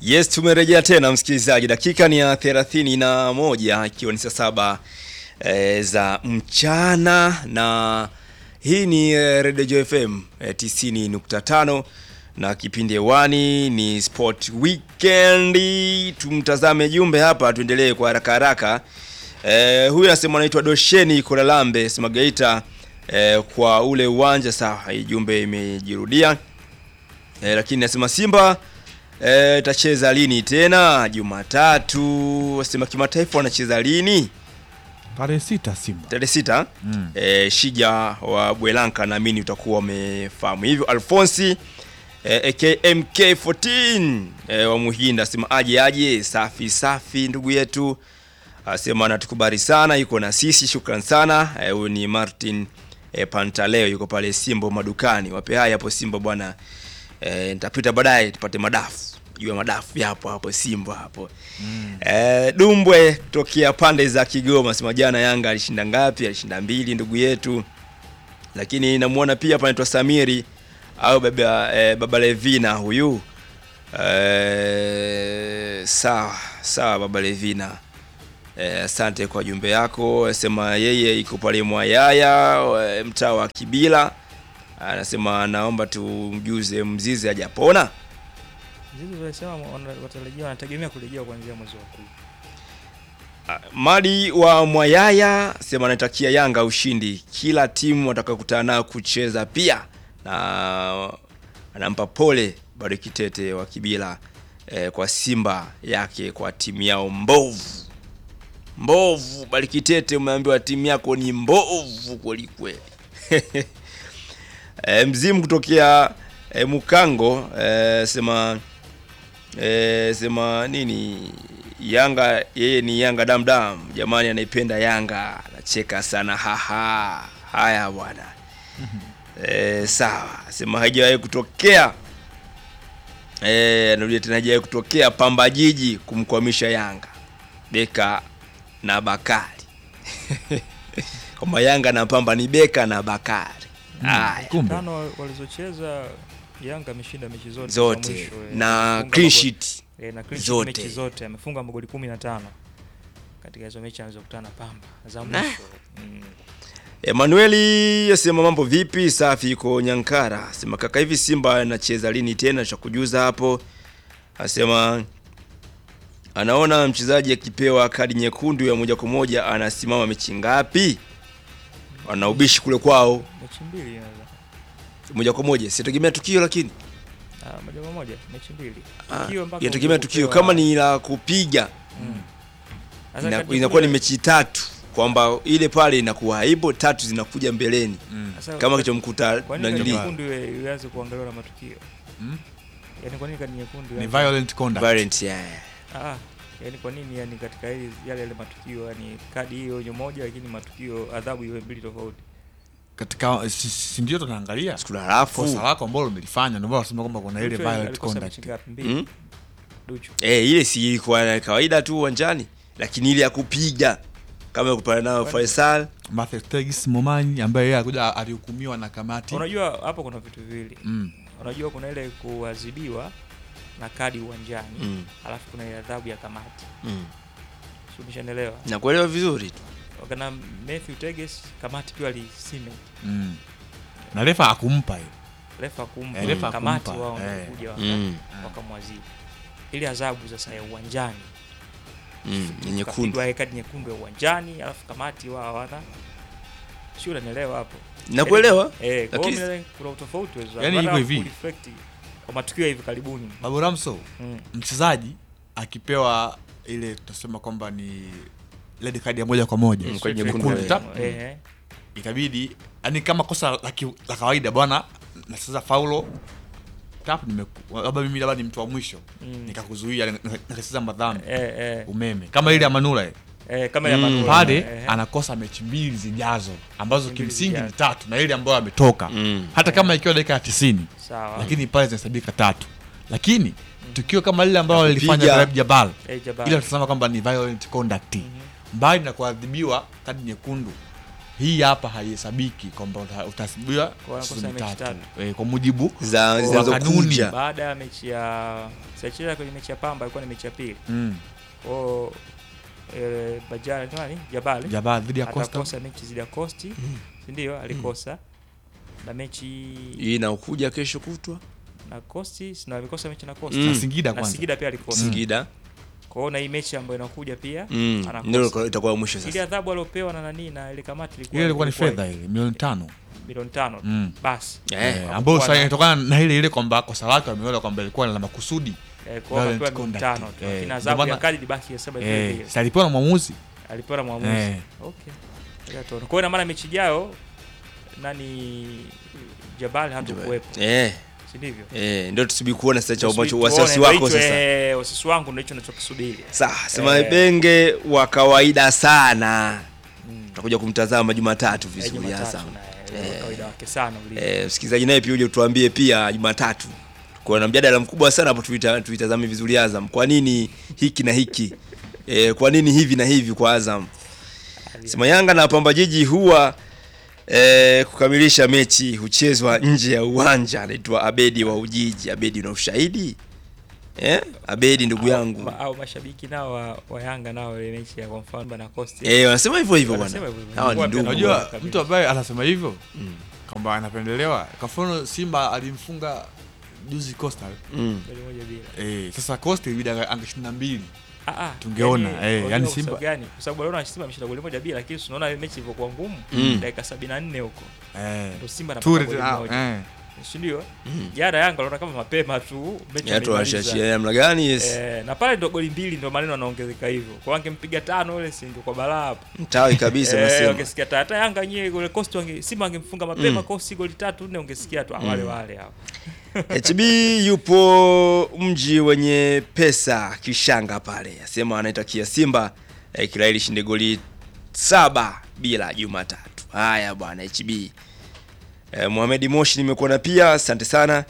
Yes, tumerejea tena msikilizaji. Dakika ni ya 31 ikiwa ni saa 7 za mchana, na hii ni Radio FM 90.5 na kipindi hewani ni Sport Weekend. Tumtazame jumbe hapa, tuendelee kwa haraka haraka. Huyu anasema anaitwa Dosheni Kolalambe Smagaita kwa ule uwanja. Sawa, hii jumbe imejirudia. Lakini anasema Simba tacheza lini tena? Jumatatu. Wasema kimataifa wanacheza lini? Tarehe 6 Simba. Tarehe 6. Shija wa Bwelanka naamini utakuwa umefahamu hivyo. Alfonsi AKMK14 wa Muhinda asema aje safi ndugu yetu. Asema anatukubali sana, yuko na sisi, shukran sana. Huyu ni Martin Pantaleo, yuko pale Simba madukani. Wape haya hapo Simba bwana. Nitapita baadaye tupate madafu. Jua madafu yapo hapo Simba hapo. Dumbwe tokea pande za Kigoma sema jana Yanga alishinda ngapi? Alishinda 2 ndugu yetu. Lakini namuona pia hapa anaitwa Samiri au baba Levina huyu. Sawa baba Levina. Asante kwa jumbe yako. Sema yeye iko pale Mwayaya mtaa wa Kibila. Anasema naomba tumjuze Mzize hajapona. Mzize wanasema wanategemea kurejea kuanzia mwezi wa 10. Madi wa Mwayaya sema anatakia Yanga ushindi. Kila timu watakakutana nao kucheza pia. Na anampa pole Bariki Tete wa Kibila kwa Simba yake kwa timu yao mbovu. Bariki Tete, umeambiwa timu yako ni mbovu kweli kweli. Mzimu kutokea Mukango sema nini? Yanga yeye ni Yanga damdam. Jamani anaipenda Yanga. Anacheka sana haya bwana. Sawa. Sema haijawahi kutokea narudia tena haijawahi kutokea Pamba Jiji kumkwamisha Yanga. Beka na Bakari. Kama Yanga na Pamba ni Beka na Bakari. Tano walizocheza Yanga ameshinda mechi zote na clean sheet zote. Mechi zote amefunga magoli 15 katika hizo mechi alizokutana Pamba za mwisho. Emanueli yasema mambo vipi? Safi iko Nyankara. Sema kaka hivi Simba anacheza lini tena? Chakujuza hapo. Asema anaona mchezaji akipewa kadi nyekundu ya moja kwa moja anasimama mechi ngapi? Wanaubishi kule kwao. Mechi 2 moja kwa moja. Sitegemea tukio lakini. Moja kwa moja mechi 2. Tukio mpaka yategemea tukio kama ni la kupiga. Inakuwa ni mechi 3 kwamba ile pale inakuwa haipo 3 zinakuja mbeleni. Kama kichomkuta nani nyekundu ianze kuangaliwa na matukio. Yaani kwa nini kadi nyekundu? Ni violent conduct. Violent Yaani kwa nini yani katika yale matukio yani kadi hiyo moja lakini matukio adhabu iwe 2 tofauti? Katika si ndio tunaangalia skula alafu kosa lako ambalo umelifanya ndio wasema kwamba kuna ile violent conduct. Duchu. Ile si ilikuwa kawaida tu uwanjani, lakini ile ya kupiga kama kupana nao Faisal Matthew Tegis Momani ambaye yeye alikuja alihukumiwa na kamati. Unajua hapo kuna vitu viwili. Unajua kuna ile kuadhibiwa na kadi uwanjani, alafu kuna ile adhabu ya kamati. Sio, umeshaelewa? Na kuelewa vizuri tu. Wakana Matthew Tegis kamati pia alisime. Na refa akumpa hiyo. Refa kamati wao wanakuja wakamwazibu. Ile adhabu sasa ya uwanjani. Nyekundu. Kadi nyekundu ya uwanjani, alafu kamati wao hawana. Sio, unanielewa hapo? Nakuelewa. Lakini kuna utofauti wezo. Yaani hivyo hivi. Kwa matukio hivi karibuni. Babu Ramso, mchezaji akipewa ile tutasema kwamba ni red card ya moja kwa moja kwa nyekundu, itabidi yani kama kosa la kawaida bwana, na sasa faulo labda mimi labda ni mtu wa mwisho nikakuzuia nikacheza madhambi umeme kama ile ya Manula kama ya Manula pale anakosa mechi 2 zijazo ambazo kimsingi ni 3 na ile ambayo ametoka hata kama ikiwa dakika 90 sawa, lakini pale zinahesabika 3. Lakini tukio kama lile ambalo alifanya Garib Jabal ile tunasema kwamba ni violent conduct mbali na kuadhibiwa kadi nyekundu hii hapa haihesabiki kwamba utasibiwa Kwa mechi tatu. Kwa mujibu za zinazokuja baada ya mechi ya Secheza. Kwenye mechi ya Pamba ilikuwa ni mechi ya pili. Kwa Jabal dhidi ya Costa atakosa mechi dhidi ya Coast, si ndio? Alikosa na mechi hii inakuja kesho kutwa na Coast, na alikosa mechi na Coast na Singida kwanza. Na Singida pia alikosa Singida. Kwa hiyo na hii mechi ambayo inakuja pia anakosa. Ndio itakuwa mwisho sasa. Ile adhabu aliyopewa na nani na ile kamati ilikuwa ni fedha ile milioni 5. Milioni 5 basi. Ambayo sasa inatokana na ile kwamba kosa lake wameona kwamba ilikuwa na makusudi. Kwa hiyo kwa 5 tu. Lakini adhabu ya kadi libaki ya 7 vile. Sasa alipewa na mwamuzi. Okay. Kwa hiyo na maana mechi ijayo nani Jabal hatakuwepo. Si ndivyo? Ndio tusubiri kuona sasa cha wasiwasi wako sasa. Wasiwasi wangu ndio hicho ninachokisubiri. Sasa sema Benge wa kawaida sana. Tutakuja kumtazama Jumatatu vizuri hasa. Kawaida wake sana ule. Msikilizaji naye pia uje tuambie pia Jumatatu. Tuko na mjadala mkubwa sana hapo, tuitazame vizuri Azam. Kwa nini hiki na hiki? Kwa nini hivi na hivi kwa Azam? Sema Yanga na Pamba Jiji huwa kukamilisha mechi huchezwa nje ya uwanja. Anaitwa Abedi wa Ujiji. Abedi una ushahidi? Abedi ndugu yangu. Au mashabiki nao wa Yanga nao ile mechi ya kwa mfano na Coast. Wanasema hivyo bwana. Hawa ni ndugu. Unajua mtu ambaye anasema hivyo kwamba anapendelewa. Kwa mfano Simba alimfunga juzi Coastal. Sasa Coastal ilibidi angeshinda 2. Tungeona yani Simba gani kwa sababu leo Simba ameshinda goli moja bila, lakini tunaona ile mechi ilivyokuwa ngumu dakika 74 huko ndio Simba anapata goli moja, si ndio? Jana Yanga wanaona kama mapema tu mechi imemalizika namna gani? Na pale ndio goli 2 ndio maneno yanaongezeka hivyo. Kwa wangempiga 5 ile si ndio kwa balaa hapo mtawi kabisa nasema. Ungesikia hata Yanga yenyewe goli Coast Simba angemfunga mapema Coast goli 3-4 ungesikia tu wale hao. HB yupo mji wenye pesa Kishanga pale. Asema anaitakia Simba Kiraili shinde goli 7 bila Jumatatu. Haya bwana HB. Mohamed Moshi nimekuona pia, asante sana.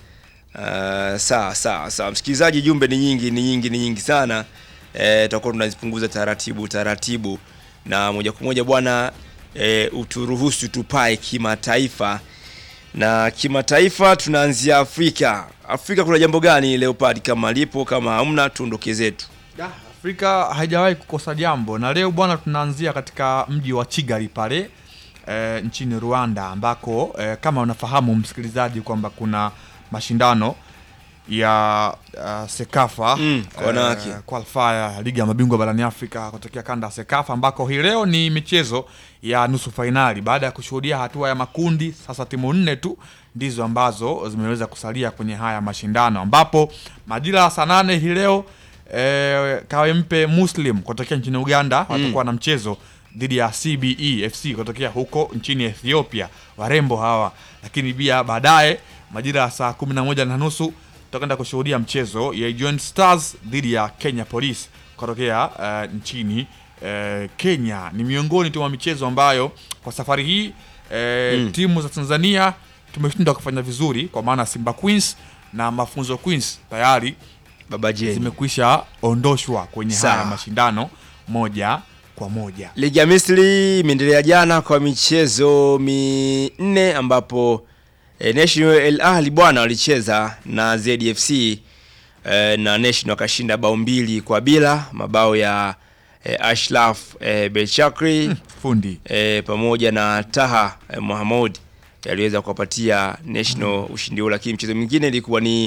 Sawa. Msikilizaji, jumbe ni nyingi sana. Tutakuwa tunazipunguza taratibu na moja kwa moja bwana, uturuhusu tupae kimataifa. Na kimataifa tunaanzia Afrika. Afrika kuna jambo gani Leopard? Kama lipo, kama hamna tuondoke zetu. Afrika haijawahi kukosa jambo. Na leo bwana tunaanzia katika mji wa Kigali pale nchini Rwanda ambako kama unafahamu msikilizaji kwamba kuna mashindano ya Sekafa qualifier ligi ya mabingwa barani Afrika kutokea kanda ya Sekafa, ambako hii leo ni michezo ya nusu finali. Baada ya kushuhudia hatua ya makundi, sasa timu 4 tu ndizo ambazo zimeweza kusalia kwenye haya mashindano, ambapo majira ya saa 8 hii leo Kawempe Muslim kutokea nchini Uganda watakuwa na mchezo dhidi ya CBE FC kutokea huko nchini Ethiopia, warembo hawa. Lakini pia baadaye majira ya saa 11:30 tutakwenda kushuhudia mchezo ya Joint Stars dhidi ya Kenya Police kutokea nchini Kenya. Ni miongoni tu wa michezo ambayo kwa safari hii timu za Tanzania tumeshinda kufanya vizuri, kwa maana Simba Queens na Mafunzo Queens tayari zimekwisha ondoshwa kwenye haya mashindano moja kwa moja. Ligi ya Misri imeendelea jana kwa michezo 4 ambapo National El Ahly bwana walicheza na ZFC na National kashinda bao 2 kwa bila, mabao ya Ashraf Belchakri fundi pamoja na Taha Mohamed yaliweza kuwapatia National ushindi huo. Lakini mchezo mwingine ilikuwa ni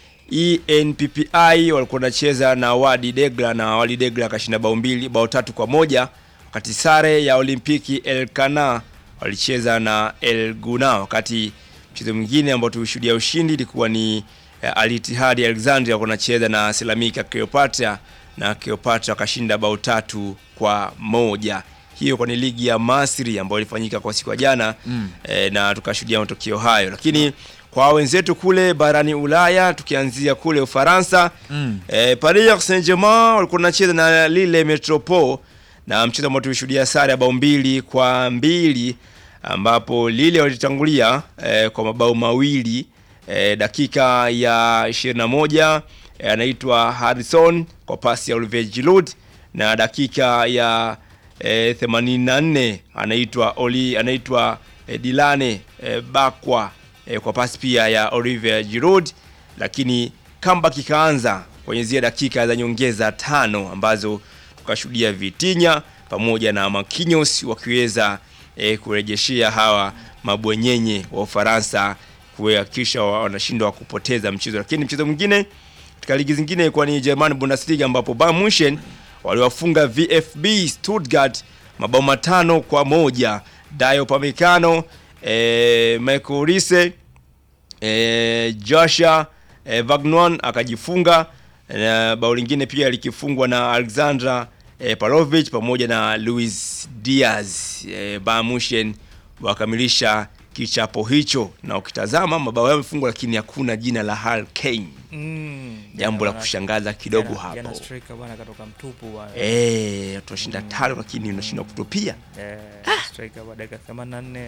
ENPPI walikuwa wanacheza na Wadi Degla na Wadi Degla kashinda bao 3 kwa moja, wakati sare ya Olimpiki El Kana walicheza na El Guna. Wakati mchezo mwingine ambao tulishuhudia ushindi ilikuwa ni Al Ittihad Alexandria walikuwa wanacheza na Selamika Cleopatra na Cleopatra kashinda bao 3 kwa moja. Hiyo kwa ni ligi ya Misri ambayo ilifanyika kwa siku ya jana na tukashuhudia matokeo hayo. Lakini kwa wenzetu kule barani Ulaya, tukianzia kule Ufaransa, Paris Saint-Germain walikuwa wanacheza na Lille Metropole na mchezo ambao tulishuhudia sare ya bao 2 kwa 2, ambapo Lille walitangulia kwa mabao 2 dakika ya 21 anaitwa Harrison kwa pasi ya Olivier Giroud, na dakika ya 84 anaitwa Dilane Bakwa kwa pasi pia ya Olivier Giroud, lakini comeback ikaanza kwenye zile dakika za nyongeza 5 ambazo tukashuhudia Vitinha pamoja na Marquinhos wakiweza kurejeshea hawa mabwenyenye wa Ufaransa kuhakikisha wanashindwa kupoteza mchezo. Lakini mchezo mwingine katika ligi zingine ilikuwa ni German Bundesliga ambapo Bayern Munchen waliwafunga VfB Stuttgart mabao 5-1. Dayo Pamecano, Michael Olise, Joshua Wagnon akajifunga, bao lingine pia likifungwa na Alexander Pavlovic pamoja na Luis Diaz. Bayern Munchen wakamilisha kichapo hicho, na ukitazama mabao yamefungwa lakini hakuna jina la Harry Kane. Jambo la kushangaza kidogo hapo. Jana striker bwana katoka mtupu bwana. Tunashinda 5 lakini unashinda kutupia. Striker baada ya 84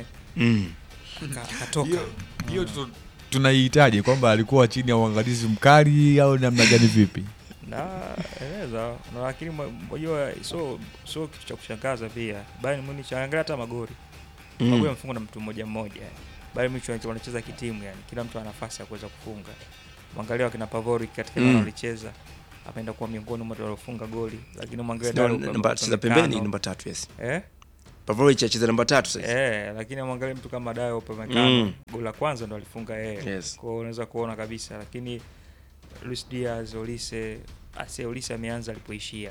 katoka. Hiyo tunahitaji kwamba alikuwa chini ya uangalizi mkali au namna gani vipi? Eleza, lakini unajua so kitu cha kushangaza pia. Bayern Munich angalia hata magoli. Magoli yamefungwa na mtu mmoja. Bayern Munich wanacheza kitimu yani. Kila mtu ana nafasi ya kuweza kufunga. Mwangalia wakina Pavlovic katika eneo walicheza. Ameenda kuwa miongoni mwa watu waliofunga goli, lakini mwangalia namba pembeni namba 3 yes. Pavlovic acheza namba 3 sasa. Lakini mwangalia mtu kama Dayo Pamecano goli la kwanza ndo alifunga yeye. Yes. Kwa hiyo unaweza kuona kabisa, lakini Luis Diaz, Olise ameanza alipoishia.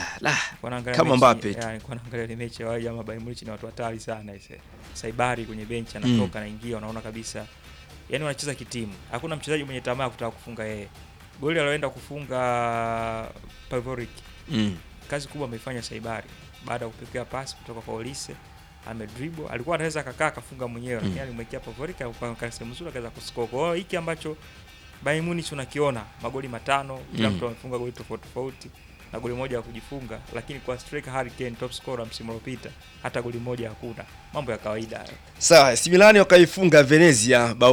Kama Mbappe. Kwa naangalia ile mechi wao jamaa Bayern Munich ni watu hatari sana ise. Saibari kwenye benchi anatoka anaingia, unaona kabisa. Yaani wanacheza kitimu. Hakuna mchezaji mwenye tamaa kutaka kufunga yeye. Goli aloenda kufunga Pavlovic. Kazi kubwa ameifanya Saibari. Baada ya kupokea pasi kutoka kwa Olise, amedribble. Alikuwa anaweza kakaa kafunga mwenyewe, lakini alimwekea Pavlovic kwa kasi mzuri akaweza kuscore. Kwa hiyo hiki ambacho Bayern Munich unakiona magoli 5, kila mtu amefunga goli tofauti na goli moja ya kujifunga, lakini kwa striker Harry Kane top scorer msimu uliopita hata goli moja hakuna. Mambo ya kawaida hayo. Sawa, Milan wakaifunga Venezia bao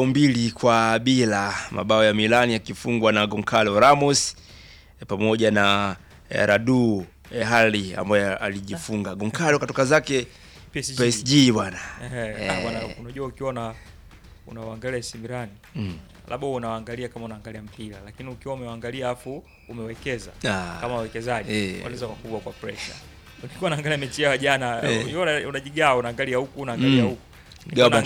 2-0. Mabao ya Milan yakifungwa na Goncalo Ramos pamoja na Radu Hali ambaye alijifunga. Goncalo katoka zake PSG bwana. Bwana, unajua ukiona unaangalia Milan labda unaangalia kama unaangalia mpira, lakini ukiwa umeangalia afu umewekeza kama wawekezaji wanaweza kukubwa kwa pressure. Ulikuwa unaangalia mechi ya jana, unajigaa unaangalia huku unaangalia huku. Gaba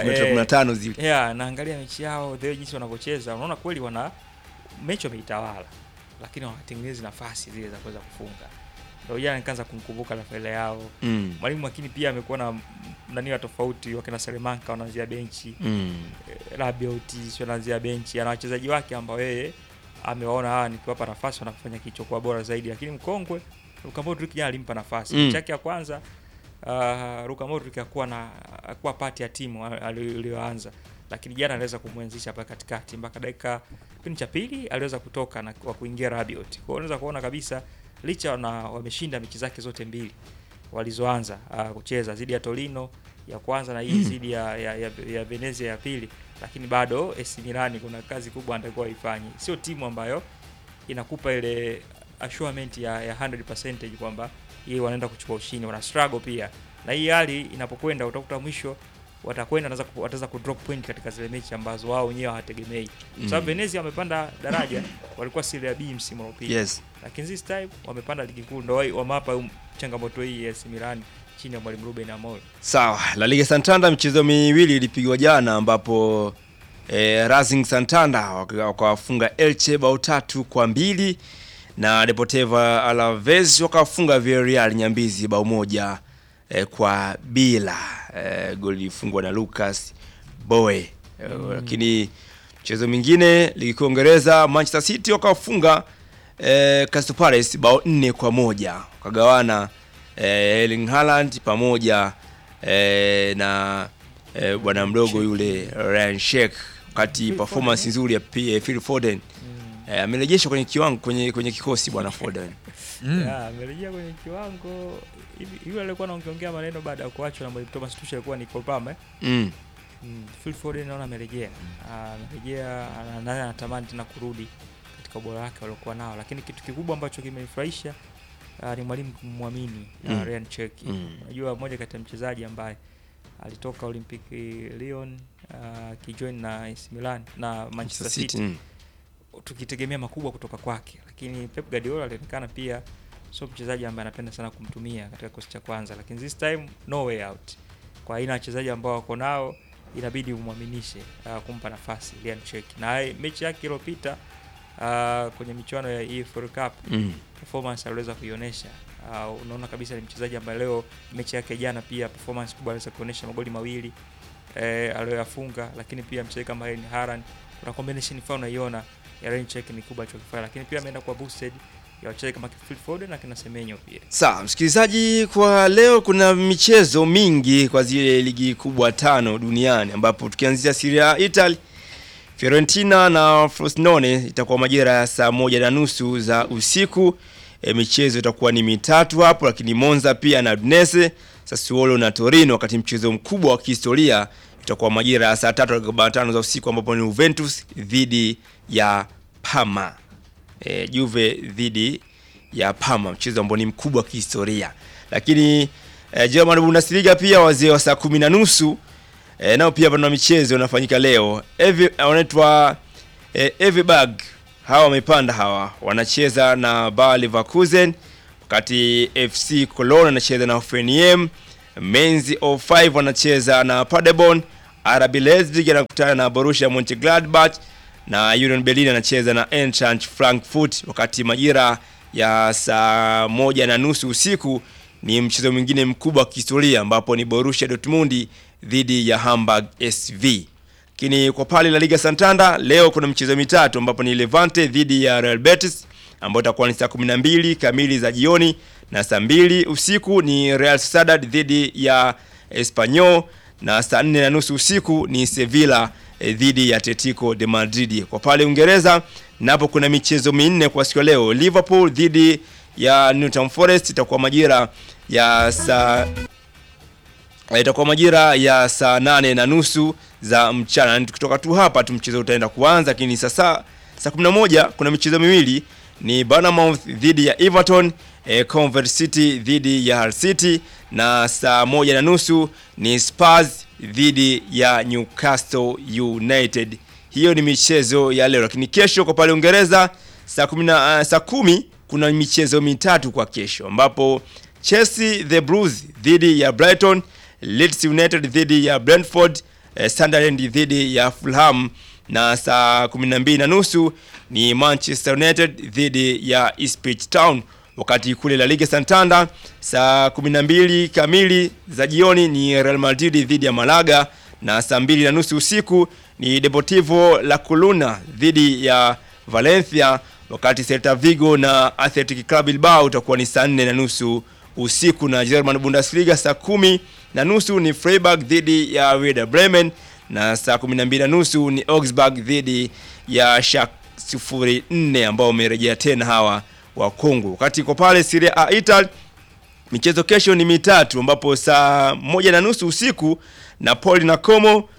15 zile. Naangalia mechi yao the jinsi wanavyocheza, unaona kweli wana mechi wameitawala, lakini hawatengenezi nafasi zile za kuweza kufunga. Ndio jana nikaanza kumkumbuka Rafael yao. Mwalimu lakini pia amekuwa na nani wa tofauti, wakina Selemanka wanaanzia benchi. Rabiot wanaanzia benchi. Ana wachezaji wake ambao yeye amewaona nikiwapa nafasi wanafanya kicho kwa bora zaidi, lakini mkongwe Luka Modric jana alimpa nafasi. Mechi yake ya kwanza Luka Modric hakuwa part ya timu aliyoanza, lakini jana anaweza kumwenzisha hapa katikati mpaka dakika kipindi cha pili aliweza kutoka na kwa kuingia Rabiot. Kwa hiyo unaweza kuona kabisa licha wameshinda mechi zake zote mbili walizoanza kucheza zidi ya Torino ya kwanza na hii zidi ya Venezia ya pili, lakini bado AC Milan kuna kazi kubwa anatakiwa ifanye. Sio timu ambayo inakupa ile assurement ya 100% kwamba yeye wanaenda kuchukua ushindi, wana struggle pia. Na hii hali inapokwenda utakuta mwisho wataweza ku drop point katika zile mechi ambazo wao wenyewe hawategemei. Sababu Venezia wamepanda daraja, walikuwa Serie B msimu uliopita. Yes. Lakini this time wamepanda ligi kuu, ndio wamapa changamoto hii ya AC Milan chini ya mwalimu Ruben Amorim. Sawa, La Liga Santander michezo miwili ilipigwa jana ambapo Racing Santander wakawafunga Elche bao 3-2 na Deportivo Alaves wakafunga Villarreal Nyambizi bao 1-0. Goli lifungwa na Lucas Boe. Lakini mchezo mwingine ligi kuu Uingereza, Manchester City wakafunga Crystal Palace bao 4-1. Wakagawana Erling Haaland pamoja na bwana mdogo yule Ryan Sheikh, wakati performance nzuri ya Phil Foden amerejeshwa kwenye kiwango kwenye kikosi bwana Foden. Amerejea kwenye kiwango hivi. Yule alikuwa anaongea maneno baada ya kuachwa na mwalimu Thomas Tuchel, alikuwa ni Colpama. Phil Foden naona amerejea anatamani tena kurudi katika ubora wake aliokuwa nao, lakini kitu kikubwa ambacho kimenifurahisha ni mwalimu kumwamini Ryan Cherki. Unajua mmoja kati ya mchezaji ambaye alitoka Olympic Lyon kijoin na AC Milan na Manchester City. Tukitegemea makubwa kutoka kwake, lakini Pep Guardiola alionekana pia sio mchezaji ambaye anapenda sana kumtumia katika kikosi cha kwanza, lakini this time no way out. Kwa aina ya wachezaji ambao wako nao inabidi umwaminishe kumpa nafasi Ryan Cherki. Na mechi yake iliyopita kwenye michuano ya EFL Cup performance aliweza kuionyesha. Unaona kabisa ni mchezaji ambaye leo mechi yake jana pia performance kubwa aliweza kuonyesha, magoli mawili aliyoyafunga, lakini pia mchezaji kama Erling Haaland, kuna combination fulani unaiona ya Ryan Cherki ni kubwa chokifanya, lakini pia ameenda kwa boosted ya wachezaji kama Phil Foden na kina Semenyo pia. Sawa, msikilizaji, kwa leo kuna michezo mingi kwa zile ligi kubwa 5 duniani, ambapo tukianzia Serie A Italy, Fiorentina na Frosinone itakuwa majira ya saa 1:30 za usiku. Michezo itakuwa ni mitatu hapo, lakini Monza pia na Udinese, Sassuolo na Torino, wakati mchezo mkubwa wa kihistoria itakuwa majira ya saa 3:45 za usiku, ambapo ni Juventus dhidi ya Parma. Juve dhidi ya Parma, mchezo ambao ni mkubwa wa kihistoria. Lakini German Bundesliga pia wazee wa saa 10:30 nao pia pana michezo inafanyika leo. Wanaitwa Everberg, hawa wamepanda, hawa wanacheza na Bayer Leverkusen, wakati FC Cologne anacheza na Hoffenheim, Mainz 05 wanacheza na Paderborn, RB Leipzig anakutana na Borussia Mönchengladbach, na Union Berlin anacheza na Eintracht Frankfurt. Wakati majira ya saa 1:30 usiku ni mchezo mwingine mkubwa wa kihistoria, ambapo ni Borussia Dortmund dhidi ya Hamburg SV. Lakini kwa pale La Liga Santander leo kuna michezo mitatu, ambapo ni Levante dhidi ya Real Betis, ambapo itakuwa ni saa 12 kamili za jioni, na saa 2 usiku ni Real Sociedad dhidi ya Espanyol, na saa 4:30 usiku ni Sevilla dhidi ya Atletico de Madrid. Kwa pale Uingereza napo kuna michezo minne kwa siku leo. Liverpool dhidi ya Nottingham Forest itakuwa majira ya saa 8:30 za mchana. Tukitoka tu hapa tu mchezo utaenda kuanza, lakini sasa saa 11 kuna michezo miwili, ni Bournemouth dhidi ya Everton, Coventry City dhidi ya Hull City, na saa 1:30 ni Spurs dhidi ya Newcastle United. Hiyo ni michezo ya leo, lakini kesho kwa pale Uingereza saa 10 kuna michezo mitatu kwa kesho, ambapo Chelsea the Blues dhidi ya Brighton, Leeds United dhidi ya Brentford, Sunderland dhidi ya Fulham, na saa 12:30 ni Manchester United dhidi ya Ipswich Town. Wakati kule La Liga Santander saa 12 kamili za jioni ni Real Madrid dhidi ya Malaga, na saa 2:30 usiku ni Deportivo La Coruña dhidi ya Valencia, wakati Celta Vigo na Athletic Club Bilbao utakuwa ni saa 4:30 usiku. Na German Bundesliga saa 10:30 ni Freiburg dhidi ya Werder Bremen, na saa 12:30 ni Augsburg dhidi ya Schalke 04 ambao wamerejea tena hawa wa Kongo. Wakati kwa pale Serie A Italy michezo kesho ni mitatu, ambapo saa 1:30 usiku Napoli na Como,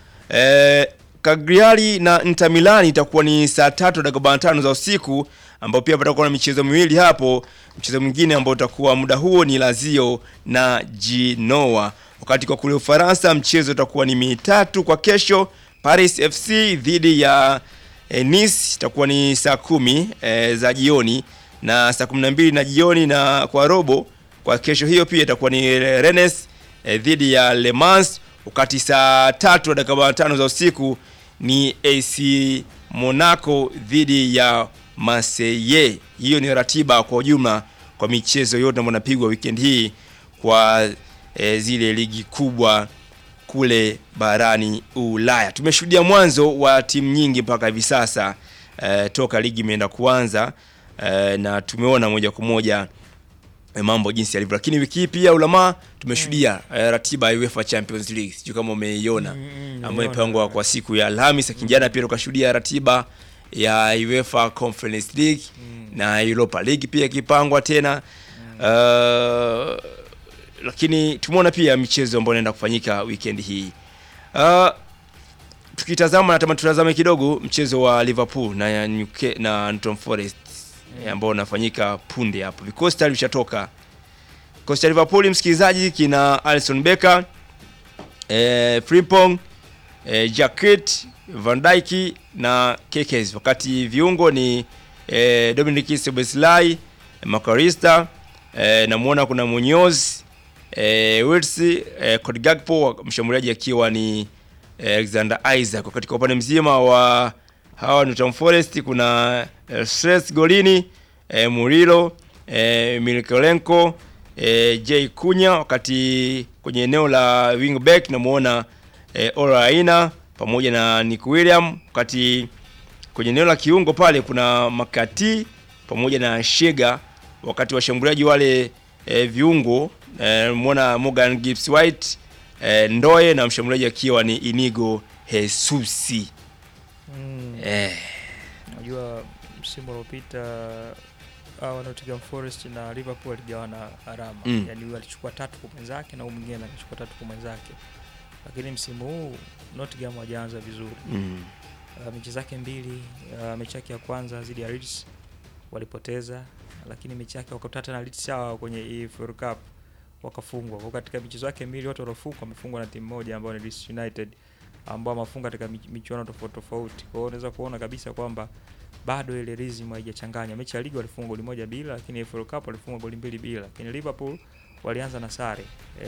Cagliari na Inter Milan itakuwa ni saa 3:45 za usiku, ambapo pia patakuwa na michezo miwili hapo. Mchezo mwingine ambao utakuwa muda huo ni Lazio na Genoa. Wakati kwa kule Ufaransa mchezo utakuwa ni mitatu kwa kesho, Paris FC dhidi ya Nice itakuwa ni saa 10 za jioni, na saa 12 na jioni, na kwa robo kwa kesho hiyo pia itakuwa ni Rennes dhidi ya Le Mans. Wakati saa 3:45 za usiku ni AC Monaco dhidi ya Marseille. Hiyo ni ratiba kwa ujumla kwa michezo yote ambayo inapigwa weekend hii kwa zile ligi kubwa kule barani Ulaya. Tumeshuhudia mwanzo wa timu nyingi mpaka hivi sasa toka ligi imeenda kuanza, na tumeona moja kwa moja mambo jinsi yalivyo. Lakini wiki hii pia ulama tumeshuhudia ratiba ya UEFA Champions League, sio kama umeiona, ambayo imepangwa kwa siku ya Alhamisi. Kijana pia tukashuhudia ratiba ya UEFA Conference League na Europa League pia ikipangwa tena. Lakini tumeona pia michezo ambayo inaenda kufanyika weekend hii. Tukitazama, natamani tutazame kidogo mchezo wa Liverpool na Nottingham Forest. ambao unafanyika punde hapo. Vikosi tayari vishatoka. Kikosi cha Liverpool msikilizaji kina Alisson Becker, Frimpong, Jacket, Van Dijk na Kekes, wakati viungo ni Dominic Szoboszlai, Makarista, namuona kuna Munoz, Wirtz, Cody Gakpo, mshambuliaji akiwa ni Alexander Isaac. Wakati kwa upande mzima wa hawa Nottingham Forest kuna Stress golini, Murillo, Milkolenko, Jay Kunya, wakati kwenye eneo la wingback namuona Ora Aina pamoja na Nick William, wakati kwenye eneo la kiungo pale kuna Makati pamoja na Shega, wakati washambuliaji wale viungo muona Morgan Gibbs White, Ndoye na mshambuliaji akiwa ni Inigo Jesus. Unajua msimu uliopita Nottingham Forest na Liverpool waligawana alama. Yaani huyu alichukua 3 kwa mwenzake na huyu mwingine akachukua 3 kwa mwenzake. Lakini msimu huu Nottingham hajaanza vizuri. Mechi zake 2, mechi yake ya kwanza dhidi ya Leeds walipoteza, lakini mechi yake wakatata na Leeds sawa kwenye EFL Cup wakafungwa. Kwa katika michezo yake 2 wote walofungwa wamefungwa na timu moja ambayo ni Leeds United, ambao wamefunga katika michuano tofauti tofauti. Kwa hiyo unaweza kuona kabisa kwamba bado ile rhythm haijachanganya. Mechi ya ligi walifungwa goli 1-0, lakini EFL Cup walifungwa goli 2-2. Lakini Liverpool walianza na sare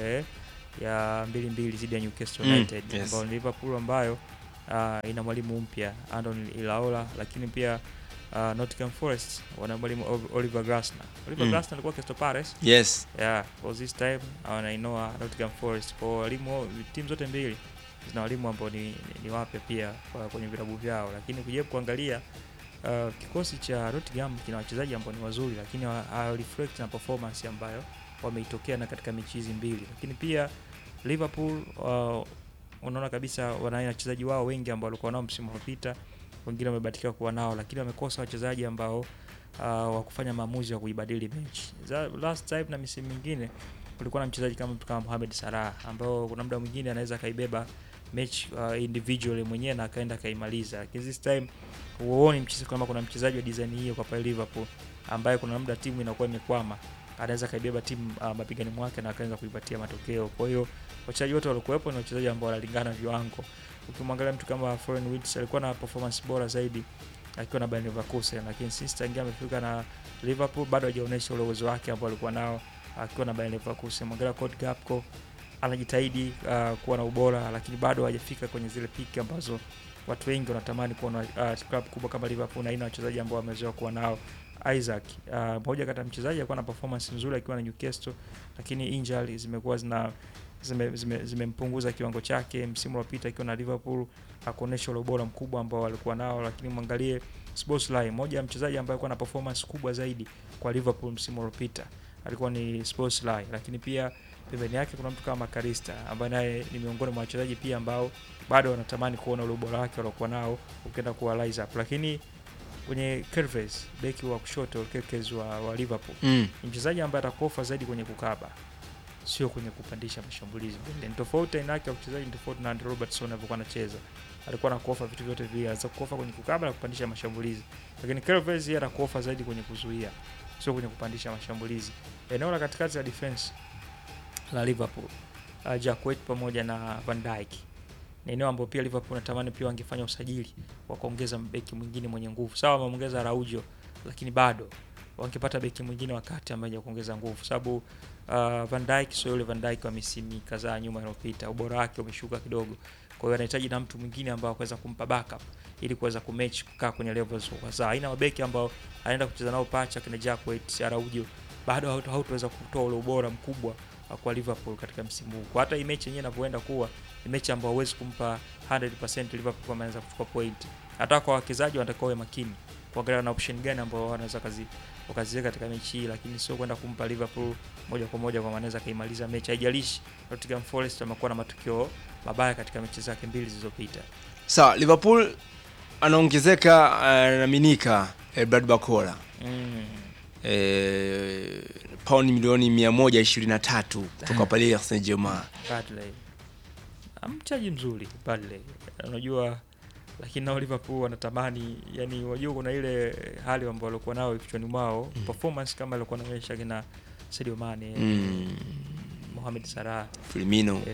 ya 2-2 dhidi ya Newcastle United, ambao Liverpool ambayo ina mwalimu mpya Andoni Iraola, lakini pia Nottingham Forest wana mwalimu Oliver Glasner. Oliver Glasner alikuwa Crystal Palace. Yes. Yeah, for this time anainoa Nottingham Forest. Kwa walimu timu zote mbili zina walimu ambao ni wapya pia kwenye vilabu vyao, lakini kujaribu kuangalia kikosi cha Nottingham kina wachezaji ambao ni wazuri, lakini reflect na performance ambayo wameitokea na katika mechi hizi mbili. Lakini pia Liverpool unaona kabisa wana wachezaji wao wengi ambao walikuwa nao msimu uliopita, wengine wamebahatika kuwa nao, lakini wamekosa wachezaji ambao wa kufanya maamuzi ya kuibadili mechi. Last time na misimu mingine kulikuwa na mchezaji kama Mohamed Salah ambao kuna muda mwingine anaweza kaibeba mechi individually mwenyewe na akaenda kaimaliza. Lakini this time huoni mchezo kama kuna mchezaji wa design hiyo kwa pale Liverpool ambaye kuna muda timu inakuwa imekwama anaweza kaibeba timu mapigani mwake na akaanza kuipatia matokeo. Kwa hiyo wachezaji wote walikuwepo ni wachezaji ambao wanalingana viwango. Ukimwangalia mtu kama Florian Wirtz alikuwa na performance bora zaidi akiwa na Bayer Leverkusen, lakini since tangia amefika na Liverpool bado hajaonyesha ule uwezo wake ambao alikuwa nao akiwa na Bayer Leverkusen. Mwangalia Cody Gakpo anajitahidi kuwa na ubora, lakini bado hajafika kwenye zile peak ambazo watu wengi wanatamani kuona club kubwa kama Liverpool na aina wachezaji ambao wamezoea kuwa nao. Isaac mmoja kati ya mchezaji alikuwa na performance nzuri akiwa na Newcastle, lakini injury zimekuwa zimempunguza kiwango chake. Msimu uliopita akiwa na Liverpool hakuonesha ule ubora mkubwa ambao walikuwa nao, lakini mwangalie Szoboszlai, mmoja ya mchezaji ambaye alikuwa na performance kubwa zaidi kwa Liverpool msimu uliopita alikuwa ni Szoboszlai. Lakini pia pembeni yake kuna mtu kama Makarista ambaye naye ni miongoni mwa wachezaji pia ambao bado wanatamani kuona ule ubora wake waliokuwa nao ukienda kuwa rise up. Lakini kwenye Kevez beki wa kushoto Kekes wa Liverpool ni mchezaji ambaye atakofa zaidi kwenye kukaba, sio kwenye kupandisha mashambulizi. Ni tofauti yake ya mchezaji tofauti na Andy Robertson alivyokuwa anacheza. Alikuwa anakofa vitu vyote vile, anaweza kukofa kwenye kukaba na kupandisha mashambulizi. Lakini Kevez yeye anakofa zaidi kwenye kuzuia, sio kwenye kupandisha mashambulizi. Eneo la katikati la defense la Liverpool, Jacket pamoja na Van Dijk ni eneo ambapo pia Liverpool natamani pia wangefanya usajili wa kuongeza beki mwingine mwenye nguvu. Sawa wameongeza Araujo, lakini bado wangepata beki mwingine wakati ambaye kuongeza nguvu, sababu Van Dijk sio yule Van Dijk wa misimu kadhaa nyuma iliyopita, ubora wake umeshuka kidogo. Kwa hiyo anahitaji na mtu mwingine ambaye kuweza kumpa backup ili kuweza kumatch kukaa kwenye levels kwa sawa. Haina mabeki ambao anaenda kucheza nao pacha kina Jacket, Araujo, bado hautaweza kutoa ule ubora mkubwa kwa Liverpool katika msimu huu. Kwa hata hii mechi yenyewe inapoenda kuwa ni mechi ambayo huwezi kumpa 100% Liverpool kama anaweza kuchukua point. Hata kwa wachezaji wanatakiwa wawe makini kuangalia na option gani ambao wanaweza wakaziweka katika mechi hii, lakini sio kwenda kumpa Liverpool moja kwa moja kwa maana anaweza kaimaliza mechi. Haijalishi Nottingham Forest amekuwa na matukio mabaya katika mechi zake mbili zilizopita. Sawa, Liverpool anaongezeka anaminika Brad Bakora. Pound milioni 123 kutoka Paris Saint-Germain. Bradley mchezaji mzuri Bradley. Unajua lakini nao Liverpool wanatamani, yani wajua kuna ile hali ambayo walikuwa nao kichwani mwao, performance kama alikuwa anaonyesha kina Sadio Mane, Mohamed Salah, Firmino.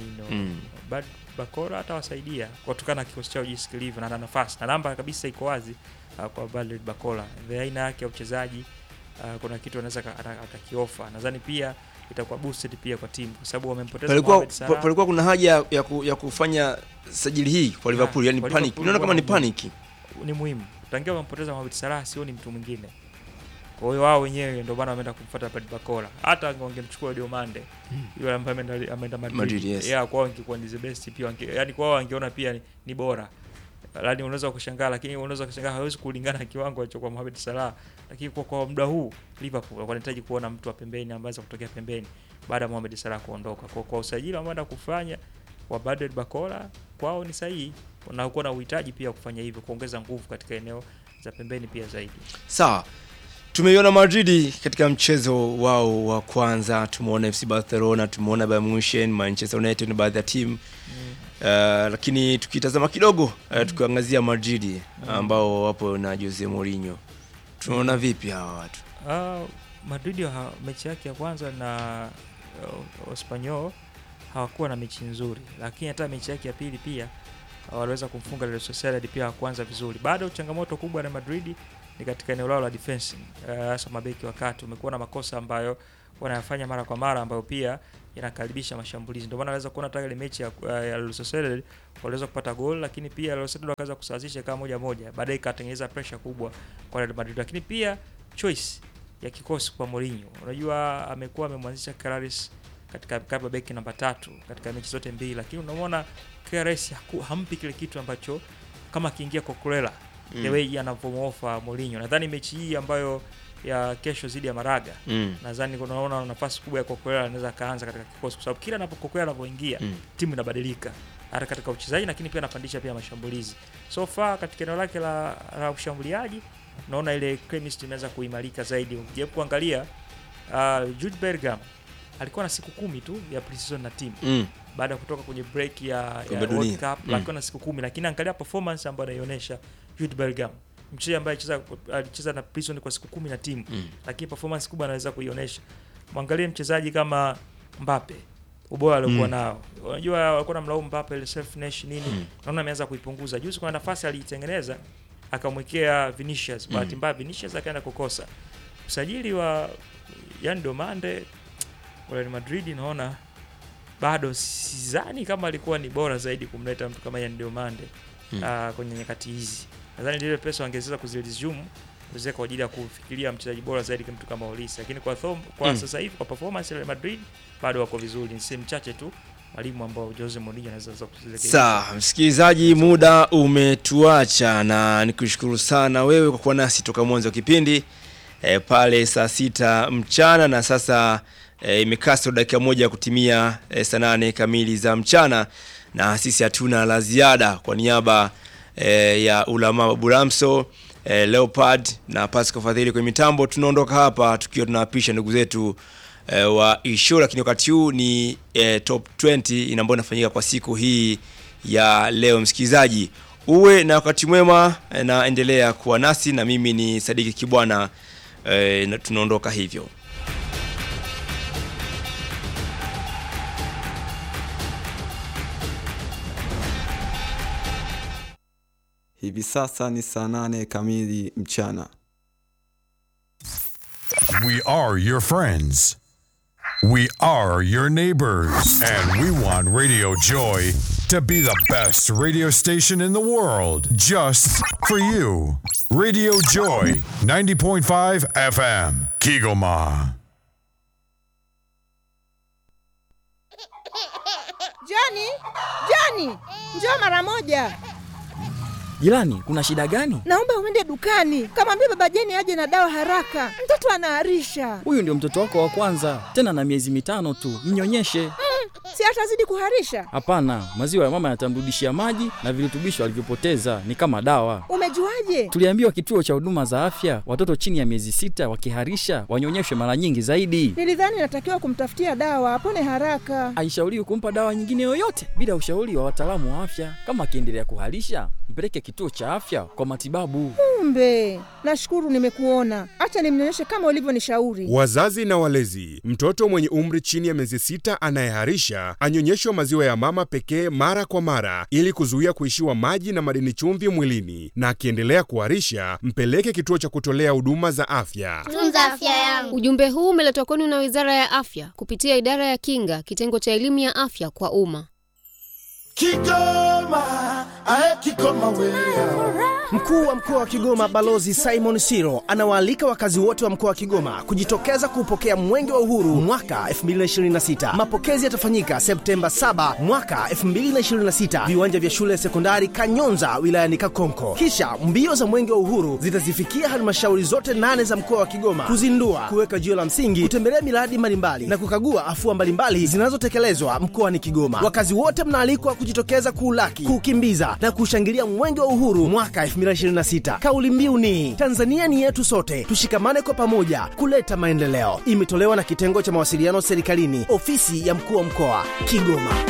Bakora atawasaidia kutokana na kikosi chao jinsi kilivyo na nafasi na namba kabisa iko wazi kwa Bradley Bakora. Aina yake ya uchezaji kuna kitu anaweza akakiofa. Nadhani pia itakuwa boosted pia kwa timu kwa sababu wamempoteza Mohamed Salah. Palikuwa kuna haja ya kufanya sajili hii kwa Liverpool, yani panic. Unaona kama ni panic. Ni muhimu. Tangia wamempoteza Mohamed Salah sio ni mtu mwingine. Kwa hiyo wao wenyewe ndio bana wameenda kumfuata Bradley Bakora. Hata wangemchukua Diomande yule ambaye ameenda Madrid. Yes. Kwao ingekuwa ni the best pia. Yani kwao wangeona pia ni bora. Yaani unaweza kushangaa, lakini unaweza kushangaa hawezi kulingana kiwango alichokuwa Mohamed Salah. Lakini kwa muda huu Liverpool wanahitaji kuona mtu wa pembeni ambaye anaweza kutokea pembeni baada ya Mohamed Salah kuondoka. Kwa usajili ambao anaenda kufanya wa Bradley Bakora kwao ni sahihi. Na uko na uhitaji pia kufanya hivyo, kuongeza nguvu katika eneo za pembeni pia zaidi. Sawa. Tumeiona Madrid katika mchezo wao wa kwanza, tumeona FC Barcelona, tumeona Bayern Munich, Manchester United na baadhi ya timu. Lakini tukitazama kidogo tukiangazia Madrid ambao wapo na Jose Mourinho. Tunaona vipi hawa watu? Madrid mechi yake ya kwanza na Espanyol hawakuwa na mechi nzuri, lakini hata mechi yake ya pili pia waliweza kumfunga Real Sociedad pia kwanza vizuri. Bado changamoto kubwa na Madrid ni katika eneo lao la defense. Hasa mabeki wakati umekuwa na makosa ambayo wanayafanya mara kwa mara ambayo pia inakaribisha mashambulizi. Ndio maana naweza kuona hata ile mechi ya Real Sociedad waliweza kupata goal, lakini pia Real Sociedad wakaweza kusawazisha kama 1-1. Baadaye ikatengeneza pressure kubwa kwa Real Madrid. Lakini pia choice ya kikosi kwa Mourinho. Unajua amekuwa amemwanzisha Kararis katika kama beki namba 3 katika mechi zote mbili, lakini unaona Kararis hampi kile kitu ambacho kama kiingia kwa Cucurella the way anavyomuofa Mourinho. Nadhani mechi hii ambayo ya kesho zidi ya Maraga, nadhani unaona nafasi kubwa ya Cucurella anaweza kaanza katika kikosi kwa sababu kila anapokuwa anapoingia timu inabadilika hata katika uchezaji, lakini pia anapandisha pia mashambulizi. So far katika eneo lake la ushambuliaji naona ile chemistry imeweza kuimarika zaidi. Ukijaribu kuangalia Jude Bellingham alikuwa na siku 10 tu ya pre-season na timu baada ya kutoka kwenye break ya World Cup, alikuwa na siku 10, lakini angalia performance ambayo anaionyesha Jude Bellingham, mchezaji ambaye alicheza na pre-season kwa siku 10 na timu, lakini performance kubwa anaweza kuionyesha. Mwangalie mchezaji kama Mbappe, ubora aliokuwa nao. Unajua walikuwa na mlaumu Mbappe ile selfness nini, naona ameanza kuipunguza. Juzi kuna nafasi aliitengeneza akamwekea Vinicius, bahati mbaya Vinicius akaenda kukosa. Usajili wa Yan Domande kwa Real Madrid naona bado sidhani kama alikuwa ni bora zaidi kumleta mtu kama Yan Domande kwenye nyakati hizi. Nadhani ile pesa wangeweza kuziresume kwa ajili ya kufikiria mchezaji bora zaidi kama mtu kama Olise, lakini kwa sasa hivi kwa performance ya Real Madrid bado wako vizuri. Ni sehemu chache tu mwalimu ambao Jose Mourinho anaweza kuzielekeza. Sawa, msikilizaji, muda umetuacha na nikushukuru sana wewe kwa kuwa nasi toka mwanzo wa kipindi pale saa 6 mchana, na sasa imekasa dakika moja kutimia saa 8 kamili za mchana, na sisi hatuna la ziada. Kwa niaba ya Ulama Buramso, Leopard na Pascal Fadhili kwa mitambo, tunaondoka hapa tukiwa tunawapisha ndugu zetu wa Isho. Lakini wakati huu ni top 20 inaambayo inafanyika kwa siku hii ya leo. Msikilizaji, uwe na wakati mwema na endelea kuwa nasi, na mimi ni Sadiki Kibwana, na tunaondoka hivyo. Hivi sasa ni saa 8 kamili mchana. We are your friends. We are your neighbors. And we want Radio Joy to be the best radio station in the world just for you. Radio Joy 90.5 FM, Kigoma. Johnny, njoo mara moja. Jirani, kuna shida gani? Naomba uende dukani, kamwambia baba Jeni aje na dawa haraka. Mtoto anaharisha. Huyu ndio mtoto wako wa kwanza, tena na miezi 5 tu. Mnyonyeshe. Si atazidi kuharisha? Hapana, maziwa ya mama yatamrudishia maji na virutubisho alivyopoteza, ni kama dawa. Umejuaje? Tuliambiwa kituo cha huduma za afya, watoto chini ya miezi 6 wakiharisha wanyonyeshwe mara nyingi zaidi. Nilidhani natakiwa kumtafutia dawa apone haraka. Haishauriwi kumpa dawa nyingine yoyote bila ushauri wa wataalamu wa afya. Kama akiendelea kuharisha, mpeleke kituo cha afya kwa matibabu. Kumbe, nashukuru nimekuona. Acha nimnyonyeshe kama ulivyonishauri. Wazazi na walezi, mtoto mwenye umri chini ya miezi 6 anayeharisha anyonyeshwe maziwa ya mama pekee mara kwa mara ili kuzuia kuishiwa maji na madini chumvi mwilini, na akiendelea kuharisha mpeleke kituo cha kutolea huduma za afya. Tunza afya yangu. Ujumbe huu umeletwa kwenu na Wizara ya Afya kupitia Idara ya Kinga, kitengo cha elimu ya afya kwa umma. Kigoma, Kigoma wewe. Mkuu wa mkoa wa Kigoma Balozi Simon Siro anawaalika wakazi wote wa mkoa wa Kigoma kujitokeza kupokea Mwenge wa Uhuru mwaka 2026. Mapokezi yatafanyika Septemba 7 mwaka 2026, viwanja vya shule ya sekondari Kanyonza wilayani Kakonko. Kisha mbio za Mwenge wa Uhuru zitazifikia halmashauri zote 8 za mkoa wa Kigoma kuzindua, kuweka jiwe la msingi, kutembelea miradi mbalimbali na kukagua afua mbalimbali zinazotekelezwa mkoani Kigoma. Wakazi wote mnaalikwa kujitokeza kuulaki, kukimbiza na kushangilia Mwenge wa Uhuru mwaka 2026. Kauli mbiu ni Tanzania ni yetu sote, tushikamane kwa pamoja kuleta maendeleo. Imetolewa na kitengo cha mawasiliano serikalini, ofisi ya mkuu wa mkoa Kigoma.